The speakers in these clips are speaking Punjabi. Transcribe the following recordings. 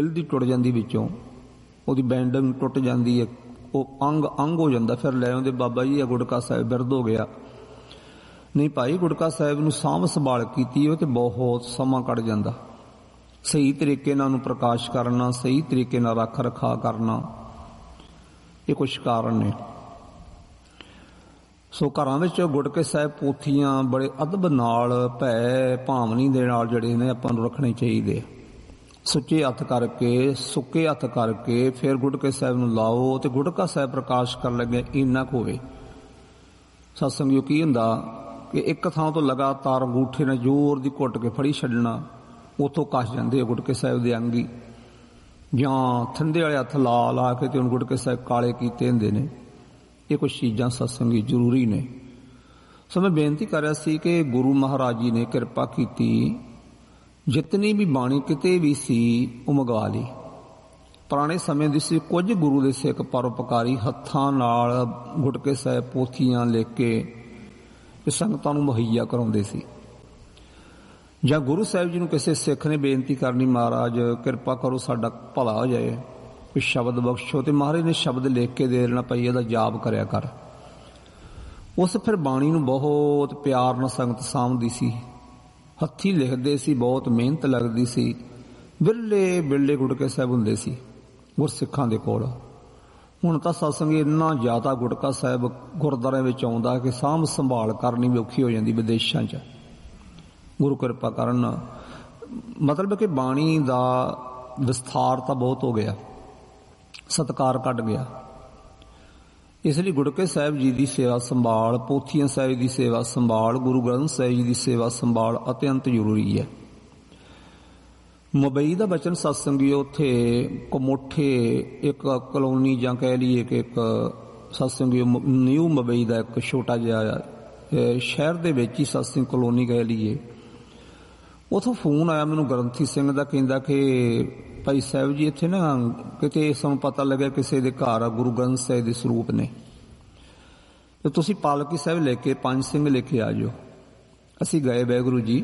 ਦਿਲ ਦੀ ਟੁੱਟ ਜਾਂਦੀ ਵਿੱਚੋਂ, ਉਹਦੀ ਬੈਂਡਿੰਗ ਟੁੱਟ ਜਾਂਦੀ ਹੈ, ਉਹ ਅੰਗ ਹੋ ਜਾਂਦਾ। ਫਿਰ ਲੈ ਆਉਂਦੇ ਬਾਬਾ ਜੀ, ਇਹ ਗੁਟਕਾ ਸਾਹਿਬ ਬਿਰਧ ਹੋ ਗਿਆ। ਨਹੀਂ ਭਾਈ, ਗੁਟਕਾ ਸਾਹਿਬ ਨੂੰ ਸਾਂਭ ਸੰਭਾਲ ਕੀਤੀ ਉਹ ਤੇ ਬਹੁਤ ਸਮਾਂ ਕੱਢ ਜਾਂਦਾ। ਸਹੀ ਤਰੀਕੇ ਨਾਲ ਉਹਨੂੰ ਪ੍ਰਕਾਸ਼ ਕਰਨਾ, ਸਹੀ ਤਰੀਕੇ ਨਾਲ ਰੱਖ ਰਖਾ ਕਰਨਾ, ਇਹ ਕੁਛ ਕਾਰਨ ਨੇ। ਸੋ ਘਰਾਂ ਵਿੱਚ ਗੁਟਕੇ ਸਾਹਿਬ ਪੋਥੀਆਂ ਬੜੇ ਅਦਬ ਨਾਲ, ਭੈ ਭਾਵਨੀ ਦੇ ਨਾਲ ਜਿਹੜੇ ਨੇ ਆਪਾਂ ਨੂੰ ਰੱਖਣੇ ਚਾਹੀਦੇ। ਸੁੱਚੇ ਹੱਥ ਕਰਕੇ, ਸੁੱਕੇ ਹੱਥ ਕਰਕੇ ਫਿਰ ਗੁਟਕੇ ਸਾਹਿਬ ਨੂੰ ਲਾਓ ਤੇ ਗੁਟਕਾ ਸਾਹਿਬ ਪ੍ਰਕਾਸ਼ ਕਰਨ ਲੱਗੇ ਇੰਨਾ ਕੁ ਹੋਵੇ। ਸਤਸੰਗਿਓ ਕੀ ਹੁੰਦਾ ਕਿ ਇੱਕ ਥਾਂ ਤੋਂ ਲਗਾਤਾਰ ਅੰਗੂਠੇ ਨਾਲ ਜ਼ੋਰ ਦੀ ਘੁੱਟ ਕੇ ਫੜੀ ਛੱਡਣਾ, ਉੱਥੋਂ ਕੱਸ ਜਾਂਦੇ ਆ ਗੁਟਕੇ ਸਾਹਿਬ ਦੇ ਅੰਗੀ, ਜਾਂ ਠੰਡੇ ਵਾਲੇ ਹੱਥ ਲਾ ਲਾ ਕੇ ਤੇ ਹੁਣ ਗੁਟਕੇ ਸਾਹਿਬ ਕਾਲੇ ਕੀਤੇ ਹੁੰਦੇ ਨੇ। ਇਹ ਕੁਛ ਚੀਜ਼ਾਂ ਸਤਸੰਗੀ ਜ਼ਰੂਰੀ ਨੇ। ਸੋ ਮੈਂ ਬੇਨਤੀ ਕਰ ਰਿਹਾ ਸੀ ਕਿ ਗੁਰੂ ਮਹਾਰਾਜ ਜੀ ਨੇ ਕਿਰਪਾ ਕੀਤੀ, ਜਿਤਨੀ ਵੀ ਬਾਣੀ ਕਿਤੇ ਵੀ ਸੀ ਉਹ ਮੰਗਵਾ ਲਈ। ਪੁਰਾਣੇ ਸਮੇਂ ਦੀ ਸੀ, ਕੁਝ ਗੁਰੂ ਦੇ ਸਿੱਖ ਪਰਉਪਕਾਰੀ ਹੱਥਾਂ ਨਾਲ ਗੁਟਕੇ ਸਾਹਿਬ ਪੋਥੀਆਂ ਲਿਖ ਕੇ ਸੰਗਤਾਂ ਨੂੰ ਮੁਹੱਈਆ ਕਰਾਉਂਦੇ ਸੀ। ਜਾਂ ਗੁਰੂ ਸਾਹਿਬ ਜੀ ਨੂੰ ਕਿਸੇ ਸਿੱਖ ਨੇ ਬੇਨਤੀ ਕਰਨੀ, ਮਹਾਰਾਜ ਕਿਰਪਾ ਕਰੋ ਸਾਡਾ ਭਲਾ ਹੋ ਜਾਏ, ਕੋਈ ਸ਼ਬਦ ਬਖਸ਼ੋ, ਤੇ ਮਹਾਰਾਜ ਨੇ ਸ਼ਬਦ ਲਿਖ ਕੇ ਦੇ ਦੇਣਾ, ਪਈ ਇਹਦਾ ਜਾਪ ਕਰਿਆ ਕਰ। ਉਸ ਫਿਰ ਬਾਣੀ ਨੂੰ ਬਹੁਤ ਪਿਆਰ ਨਾਲ ਸੰਗਤ ਸਾਂਭਦੀ ਸੀ, ਹੱਥੀਂ ਲਿਖਦੇ ਸੀ, ਬਹੁਤ ਮਿਹਨਤ ਲੱਗਦੀ ਸੀ। ਬਿਰਲੇ ਬਿਰਲੇ ਗੁਟਕੇ ਸਾਹਿਬ ਹੁੰਦੇ ਸੀ ਗੁਰਸਿੱਖਾਂ ਦੇ ਕੋਲ। ਹੁਣ ਤਾਂ ਸਤਸੰਗੀ ਇੰਨਾ ਜ਼ਿਆਦਾ ਗੁਟਕਾ ਸਾਹਿਬ ਗੁਰਦੁਆਰਿਆਂ ਵਿੱਚ ਆਉਂਦਾ ਕਿ ਸਾਂਭ ਸੰਭਾਲ ਕਰਨੀ ਵੀ ਔਖੀ ਹੋ ਜਾਂਦੀ ਵਿਦੇਸ਼ਾਂ 'ਚ। ਗੁਰੂ ਕਿਰਪਾ ਕਰਨ, ਮਤਲਬ ਕਿ ਬਾਣੀ ਦਾ ਵਿਸਥਾਰ ਤਾਂ ਬਹੁਤ ਹੋ ਗਿਆ, ਸਤਿਕਾਰ ਘਟ ਗਿਆ। ਇਸ ਲਈ ਗੁਟਕੇ ਸਾਹਿਬ ਜੀ ਦੀ ਸੇਵਾ ਸੰਭਾਲ, ਪੋਥੀਆਂ ਸਾਹਿਬ ਦੀ ਸੇਵਾ ਸੰਭਾਲ, ਗੁਰੂ ਗ੍ਰੰਥ ਸਾਹਿਬ ਜੀ ਦੀ ਸੇਵਾ ਸੰਭਾਲ ਅਤਿਅੰਤ ਜ਼ਰੂਰੀ ਹੈ। ਮੁੰਬਈ ਦਾ ਬਚਨ ਸਤਸੰਗੀ, ਉੱਥੇ ਕਮੋਠੇ ਇੱਕ ਕਲੋਨੀ ਜਾਂ ਕਹਿ ਲਈਏ ਕਿ ਇੱਕ ਸਤਸੰਗੀ ਨਿਊ ਮੁੰਬਈ ਦਾ ਇੱਕ ਛੋਟਾ ਜਿਹਾ ਸ਼ਹਿਰ ਦੇ ਵਿੱਚ ਹੀ ਸਤਸੰਗ ਕਲੋਨੀ ਕਹਿ ਲਈਏ। ਉੱਥੋਂ ਫੋਨ ਆਇਆ ਮੈਨੂੰ ਗ੍ਰੰਥੀ ਸਿੰਘ ਦਾ, ਕਹਿੰਦਾ ਕਿ ਭਾਈ ਸਾਹਿਬ ਜੀ ਇੱਥੇ ਨਾ ਕਿਤੇ ਸਾਨੂੰ ਪਤਾ ਲੱਗਿਆ ਕਿਸੇ ਦੇ ਘਰ ਗੁਰੂ ਗ੍ਰੰਥ ਸਾਹਿਬ ਦੇ ਸਰੂਪ ਨੇ, ਤੇ ਤੁਸੀਂ ਪਾਲਕੀ ਸਾਹਿਬ ਲੈ ਕੇ 5 ਸਿੰਘ ਲੈ ਕੇ ਆ ਜਾਓ। ਅਸੀਂ ਗਏ, ਵਾਹਿਗੁਰੂ ਜੀ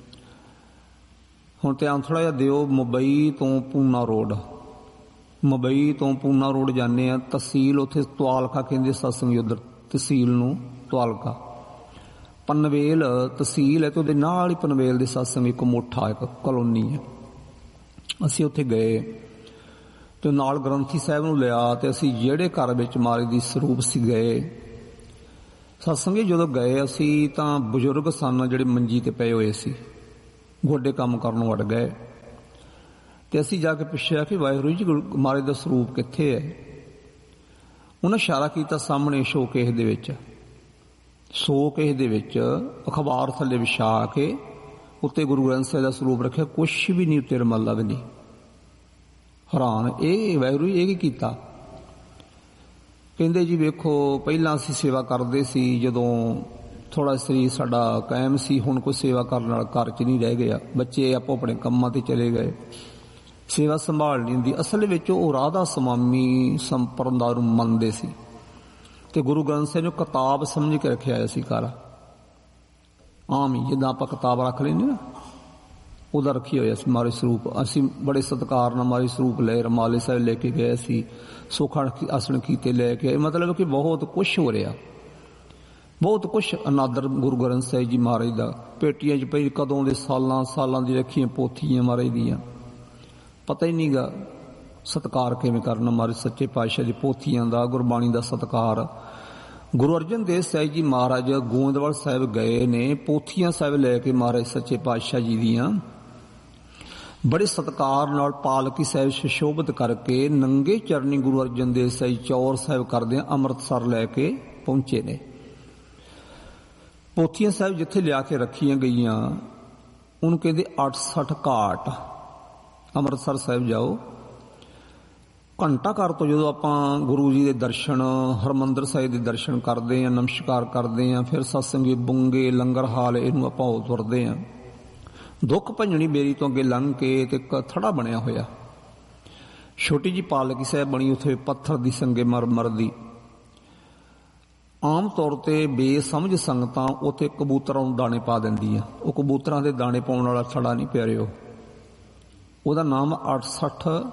ਹੁਣ ਧਿਆਨ ਥੋੜ੍ਹਾ ਜਿਹਾ ਦਿਓ। ਮੁੰਬਈ ਤੋਂ ਪੂਨਾ ਰੋਡ, ਮੁੰਬਈ ਤੋਂ ਪੂਨਾ ਰੋਡ ਜਾਂਦੇ ਆ, ਤਹਿਸੀਲ ਉੱਥੇ ਤਵਾਲਕਾ ਕਹਿੰਦੇ ਸਤਸੰਗੀ, ਉੱਧਰ ਤਹਿਸੀਲ ਨੂੰ ਤਵਾਲਕਾ। ਪਨਵੇਲ ਤਹਿਸੀਲ ਹੈ ਤੇ ਉਹਦੇ ਨਾਲ ਹੀ ਪਨਵੇਲ ਦੇ ਸਤਸੰਗੀ ਇੱਕ ਮੋਠਾ ਇੱਕ ਕਲੋਨੀ ਹੈ। ਅਸੀਂ ਉੱਥੇ ਗਏ ਤੇ ਨਾਲ ਗ੍ਰੰਥੀ ਸਾਹਿਬ ਨੂੰ ਲਿਆ ਤੇ ਅਸੀਂ ਜਿਹੜੇ ਘਰ ਵਿੱਚ ਮਹਾਰਾਜ ਦੀ ਸਰੂਪ ਸੀ ਗਏ। ਸਤਸੰਗੀ ਜਦੋਂ ਗਏ ਅਸੀਂ ਤਾਂ ਬਜ਼ੁਰਗ ਸਨ ਜਿਹੜੇ ਮੰਜੀ ਤੇ ਪਏ ਹੋਏ ਸੀ, ਗੋਡੇ ਕੰਮ ਕਰਨ ਵੜ ਗਏ। ਤੇ ਅਸੀਂ ਜਾ ਕੇ ਪੁੱਛਿਆ ਕਿ ਵਾਹਿਗੁਰੂ ਜੀ ਮਹਾਰਾਜ ਦਾ ਸਰੂਪ ਕਿੱਥੇ ਹੈ? ਉਹਨਾਂ ਇਸ਼ਾਰਾ ਕੀਤਾ ਸਾਹਮਣੇ ਸ਼ੋਕੇਸ ਦੇ ਵਿੱਚ, ਸ਼ੋਕੇਸ ਦੇ ਵਿੱਚ ਅਖਬਾਰ ਥੱਲੇ ਵਿਛਾ ਕੇ ਉੱਤੇ ਗੁਰੂ ਗ੍ਰੰਥ ਸਾਹਿਬ ਦਾ ਸਰੂਪ ਰੱਖਿਆ, ਕੁਛ ਵੀ ਨਹੀਂ ਉੱਤੇ ਰਮਾਲਾ ਵੀ ਨਹੀਂ। ਹੈਰਾਨ, ਇਹ ਵਾਹਿਗੁਰੂ ਇਹ ਕੀ ਕੀਤਾ? ਕਹਿੰਦੇ ਜੀ ਵੇਖੋ ਪਹਿਲਾਂ ਅਸੀਂ ਸੇਵਾ ਕਰਦੇ ਸੀ, ਜਦੋਂ ਥੋੜਾ ਸਰੀਰ ਸਾਡਾ ਕਾਇਮ ਸੀ, ਹੁਣ ਕੋਈ ਸੇਵਾ ਕਰਨ ਵਾਲਾ ਘਰ 'ਚ ਨਹੀਂ ਰਹਿ ਗਿਆ, ਬੱਚੇ ਆਪੋ ਆਪਣੇ ਕੰਮਾਂ ਤੇ ਚਲੇ ਗਏ, ਸੇਵਾ ਸੰਭਾਲ ਨਹੀਂ ਹੁੰਦੀ। ਅਸਲ ਵਿੱਚ ਉਹ ਰਾਧਾ ਸਵਾਮੀ ਸੰਪਰਦਾ ਨੂੰ ਮੰਨਦੇ ਸੀ ਤੇ ਗੁਰੂ ਗ੍ਰੰਥ ਸਾਹਿਬ ਨੂੰ ਕਿਤਾਬ ਸਮਝ ਕੇ ਰੱਖਿਆ ਹੋਇਆ ਸੀ ਘਰ। ਆਮ ਹੀ ਜਿੱਦਾਂ ਆਪਾਂ ਕਿਤਾਬ ਰੱਖ ਲੈਂਦੇ ਨਾ, ਉਹਦਾ ਰੱਖੀ ਹੋਇਆ ਸੀ ਮਹਾਰਾਜ ਸਰੂਪ। ਅਸੀਂ ਬੜੇ ਸਤਿਕਾਰ ਨਾਲ ਮਹਾਰਾਜ ਸਰੂਪ ਲਏ, ਰਮਾਲੇ ਸਾਹਿਬ ਲੈ ਕੇ ਗਏ ਸੀ, ਸੋਖਾ ਆਸਣ ਕੀਤੇ ਲੈ ਕੇ। ਮਤਲਬ ਕਿ ਬਹੁਤ ਕੁਛ ਹੋ ਰਿਹਾ, ਬਹੁਤ ਕੁਛ ਅਨਾਦਰ ਗੁਰੂ ਗ੍ਰੰਥ ਸਾਹਿਬ ਜੀ ਮਹਾਰਾਜ ਦਾ। ਪੇਟੀਆਂ 'ਚ ਪਈ ਕਦੋਂ ਦੇ ਸਾਲਾਂ ਸਾਲਾਂ ਦੀ ਰੱਖੀਆਂ ਪੋਥੀਆਂ ਮਹਾਰਾਜ ਦੀਆਂ, ਪਤਾ ਹੀ ਨਹੀਂ ਗਾ ਸਤਿਕਾਰ ਕਿਵੇਂ ਕਰਨਾ ਮਹਾਰਾਜ ਸੱਚੇ ਪਾਤਸ਼ਾਹ ਦੀ ਪੋਥੀਆਂ ਦਾ, ਗੁਰਬਾਣੀ ਦਾ ਸਤਿਕਾਰ। ਗੁਰੂ ਅਰਜਨ ਦੇਵ ਸਾਹਿਬ ਜੀ ਮਹਾਰਾਜ ਗੋਇੰਦਵਾਲ ਸਾਹਿਬ ਗਏ ਨੇ, ਪੋਥੀਆਂ ਸਾਹਿਬ ਲੈ ਕੇ ਮਹਾਰਾਜ ਸੱਚੇ ਪਾਤਸ਼ਾਹ ਜੀ ਦੀਆਂ ਬੜੇ ਸਤਿਕਾਰ ਨਾਲ ਪਾਲਕੀ ਸਾਹਿਬ ਸੁਸ਼ੋਭਿਤ ਕਰਕੇ ਨੰਗੇ ਚਰਨੀ ਗੁਰੂ ਅਰਜਨ ਦੇਵ ਸਾਹਿਬ ਚੌਰ ਸਾਹਿਬ ਕਰਦੇ ਅੰਮ੍ਰਿਤਸਰ ਲੈ ਕੇ ਪਹੁੰਚੇ ਨੇ। ਪੋਥੀਆਂ ਸਾਹਿਬ ਜਿੱਥੇ ਲਿਆ ਕੇ ਰੱਖੀਆਂ ਗਈਆਂ ਉਹਨੂੰ ਕਹਿੰਦੇ 68 ਘਾਟ। ਅੰਮ੍ਰਿਤਸਰ ਸਾਹਿਬ ਜਾਓ, ਘੰਟਾ ਘਰ ਤੋਂ ਜਦੋਂ ਆਪਾਂ ਗੁਰੂ ਜੀ ਦੇ ਦਰਸ਼ਨ, ਹਰਿਮੰਦਰ ਸਾਹਿਬ ਦੇ ਦਰਸ਼ਨ ਕਰਦੇ ਹਾਂ, ਨਮਸਕਾਰ ਕਰਦੇ ਹਾਂ, ਫਿਰ ਸਤਸੰਗੀ ਬੁੰਗੇ ਲੰਗਰ ਹਾਲ ਇਹਨੂੰ ਆਪਾਂ ਤੁਰਦੇ ਹਾਂ। ਦੁੱਖ ਭੰਜਣੀ ਬੇਰੀ ਤੋਂ ਅੱਗੇ ਲੰਘ ਕੇ ਤੇ ਇੱਕ ਥੜਾ ਬਣਿਆ ਹੋਇਆ, ਛੋਟੀ ਜੀ ਪਾਲਕੀ ਸਾਹਿਬ ਬਣੀ ਉੱਥੇ ਪੱਥਰ ਦੀ ਸੰਗੇ ਮਰਮਰ ਦੀ। ਆਮ ਤੌਰ ਤੇ ਬੇਸਮਝ ਸੰਗਤਾਂ ਉੱਥੇ ਕਬੂਤਰਾਂ ਨੂੰ ਦਾਣੇ ਪਾ ਦਿੰਦੀਆਂ, ਉਹ ਕਬੂਤਰਾਂ ਦੇ ਦਾਣੇ ਪਾਉਣ ਵਾਲਾ ਥੜਾ ਨਹੀਂ ਪਿਆਰਿਓ। ਉਹਦਾ ਨਾਮ 68